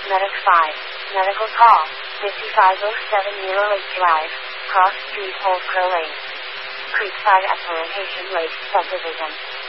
Medic 5, medical call, 5507 Miller Lake Drive, Cross Street, Old Crow Lane. Creekside Exploitation Lake Subdivision.